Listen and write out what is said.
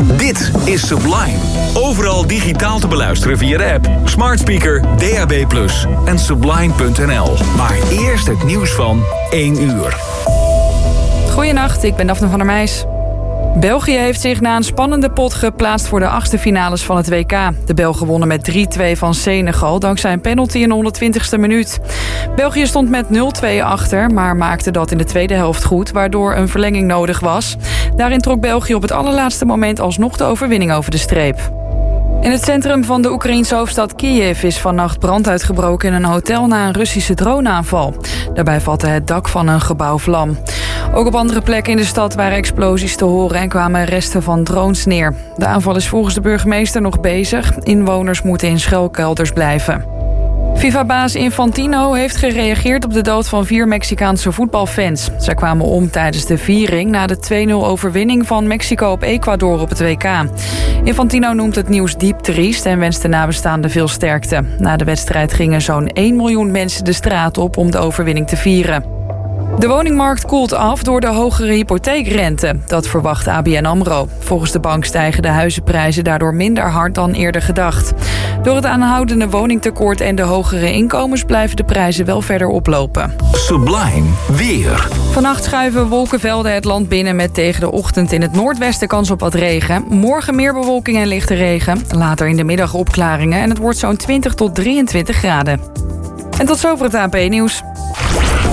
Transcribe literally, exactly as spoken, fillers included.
Dit is Sublime. Overal digitaal te beluisteren via de app, smart speaker, D A B plus, en sublime punt n l. Maar eerst het nieuws van één uur. Goedenacht, ik ben Daphne van der Meijs. België heeft zich na een spannende pot geplaatst voor de achtste finales van het W K. De Belgen wonnen met drie twee van Senegal dankzij een penalty in de honderdtwintigste minuut. België stond met nul twee achter, maar maakte dat in de tweede helft goed, waardoor een verlenging nodig was. Daarin trok België op het allerlaatste moment alsnog de overwinning over de streep. In het centrum van de Oekraïense hoofdstad Kiev is vannacht brand uitgebroken in een hotel na een Russische droneaanval. Daarbij vatte het dak van een gebouw vlam. Ook op andere plekken in de stad waren explosies te horen en kwamen resten van drones neer. De aanval is volgens de burgemeester nog bezig. Inwoners moeten in schuilkelders blijven. FIFA-baas Infantino heeft gereageerd op de dood van vier Mexicaanse voetbalfans. Zij kwamen om tijdens de viering na de twee nul overwinning van Mexico op Ecuador op het W K. Infantino noemt het nieuws diep triest en wenst de nabestaanden veel sterkte. Na de wedstrijd gingen zo'n één miljoen mensen de straat op om de overwinning te vieren. De woningmarkt koelt af door de hogere hypotheekrente. Dat verwacht A B N AMRO. Volgens de bank stijgen de huizenprijzen daardoor minder hard dan eerder gedacht. Door het aanhoudende woningtekort en de hogere inkomens blijven de prijzen wel verder oplopen. Sublime weer. Vannacht schuiven wolkenvelden het land binnen met tegen de ochtend in het noordwesten kans op wat regen. Morgen meer bewolking en lichte regen. Later in de middag opklaringen en het wordt zo'n twintig tot drieëntwintig graden. En tot zover het A N P-nieuws.